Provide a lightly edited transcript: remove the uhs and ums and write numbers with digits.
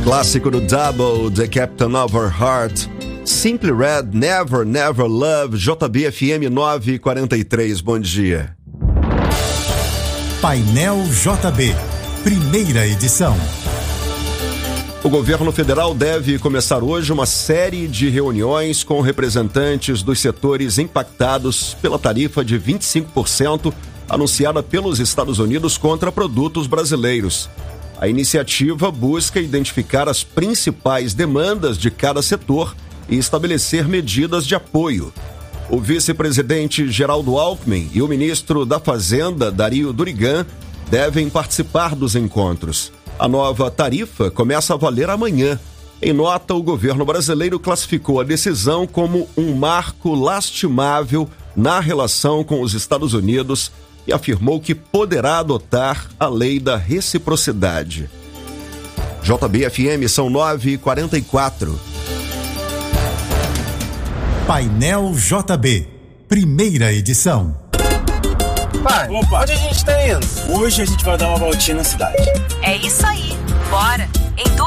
Clássico do Double, The Captain of Our Heart. Simply Red, Never, Never Love, JB-FM 943, bom dia. Painel JB, primeira edição. O governo federal deve começar hoje uma série de reuniões com representantes dos setores impactados pela tarifa de 25% anunciada pelos Estados Unidos contra produtos brasileiros. A iniciativa busca identificar as principais demandas de cada setor e estabelecer medidas de apoio. O vice-presidente Geraldo Alckmin e o ministro da Fazenda, Dario Durigan, devem participar dos encontros. A nova tarifa começa a valer amanhã. Em nota, o governo brasileiro classificou a decisão como um marco lastimável na relação com os Estados Unidos e afirmou que poderá adotar a lei da reciprocidade. JB-FM são 9h44. Painel JB, primeira edição. Pai, opa, onde a gente tá indo? Hoje a gente vai dar uma voltinha na cidade. É isso aí, bora! Em